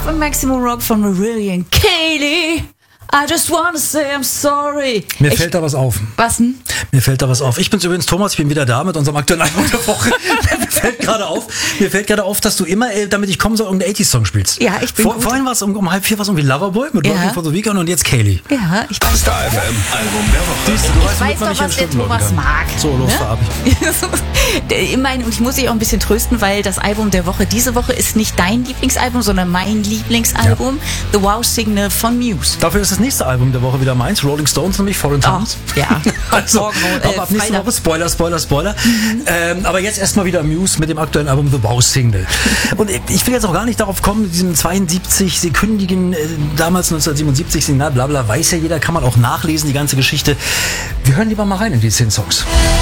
Love and Maximum Rock von Marillion Kaylee. I just wanna say I'm sorry. Mir fällt da was auf. Was denn? Mir fällt da was auf. Ich bin's übrigens Thomas, ich bin wieder da mit unserem aktuellen Album der Woche. Mir fällt gerade auf, dass du immer, damit ich komme, so irgendeinen 80s-Song spielst. Ja, ich bin Vorhin war es um 3:30 was irgendwie Loverboy mit Working for the Weekend und jetzt Kaylee. Ja, ich weiß. Star FM Album der Woche. Ich weiß doch, was der Thomas mag. So, los, da hab ich. Immerhin, und ich muss dich auch ein bisschen trösten, weil das Album der Woche diese Woche ist nicht dein Lieblingsalbum, sondern mein Lieblingsalbum, The Wow Signal von Muse. Dafür ist das nächste Album der Woche wieder meins, Rolling Stones, nämlich Foreign Towns. Ja. Also, ab nächste Woche, Spoiler. Aber jetzt erstmal wieder Muse mit dem aktuellen Album The Wow Signal. Und ich will jetzt auch gar nicht darauf kommen, mit diesem 72-sekündigen, damals 1977 Signal, bla bla, weiß ja jeder, kann man auch nachlesen, die ganze Geschichte. Wir hören lieber mal rein in die 10 Songs.